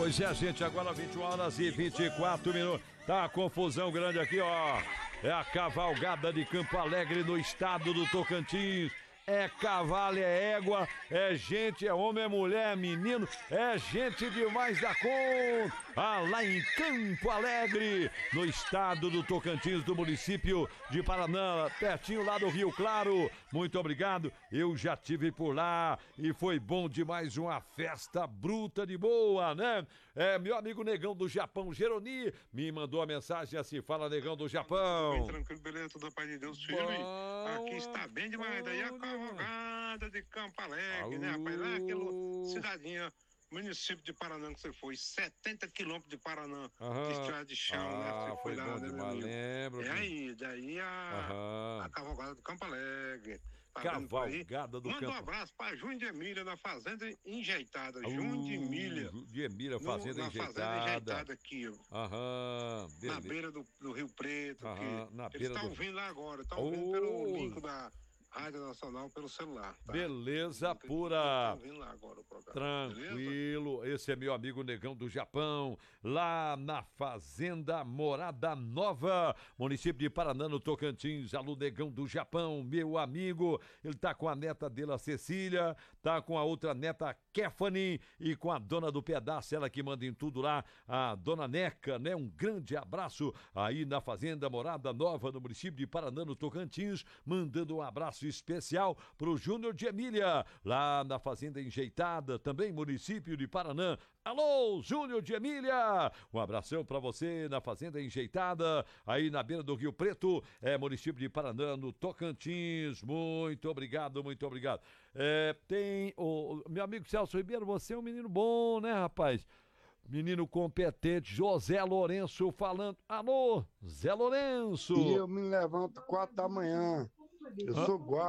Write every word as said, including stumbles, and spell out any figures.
Pois é, gente, agora vinte e uma horas e vinte e quatro minutos. Tá uma confusão grande aqui, ó. É a cavalgada de Campo Alegre no estado do Tocantins. É cavalo, é égua, é gente, é homem, é mulher, é menino, é gente demais da conta. Ah, lá em Campo Alegre, no estado do Tocantins, do município de Paraná, pertinho lá do Rio Claro. Muito obrigado, eu já tive por lá e foi bom demais, uma festa bruta de boa, né? É, meu amigo Negão do Japão, Geroni, me mandou a mensagem assim, fala Negão do Japão. Bem tranquilo, beleza, tudo da paz de Deus, filho. Aqui está bem demais, daí a cavalgada de Campo Alegre, né, rapaz? Lá aquela cidadinha, município de Paraná que você foi, setenta quilômetros de Paraná, Aham. de estrada de chão, Ah, né? Você foi foi lá, bom né, meu demais, amigo? lembro. É aí, daí a, Aham. a cavalgada do Campo Alegre. Tá vendo por aí? Cavalgada do Manda Campo. um abraço pra Júnior de Emília, na Fazenda Enjeitada. Júnior de Emília. Uh, de Emília, no- Fazenda na Enjeitada. Fazenda Enjeitada aqui, ó. Aham, Na beleza. beira do, do Rio Preto, Aham, aqui. na Eles beira estão do- ouvindo lá agora, estão ouvindo Oh. pelo link da Rádio Nacional, pelo celular. Tá? Beleza Estão pura. ouvindo lá agora o programa. Beleza? Tranquilo, esse é meu amigo Negão do Japão, lá na Fazenda Morada Nova, município de Paraná, no Tocantins. Alô, Negão do Japão, meu amigo, ele tá com a neta dele, a Cecília, tá com a outra neta, Kéfani, e com a dona do pedaço, ela que manda em tudo lá, a dona Neca, né? Um grande abraço aí na Fazenda Morada Nova, no município de Paraná, no Tocantins, mandando um abraço especial pro Júnior de Emília, lá na Fazenda Enjeitada, também município de Paraná. Alô, Júnior de Emília! Um abração pra você na Fazenda Enjeitada, aí na beira do Rio Preto, é município de Paraná, no Tocantins. Muito obrigado, muito obrigado. É, tem o meu amigo Celso Ribeiro, você é um menino bom, né, rapaz? Menino competente, José Lourenço falando. Alô, Zé Lourenço! E eu me levanto quatro da manhã. Eu sou guarda.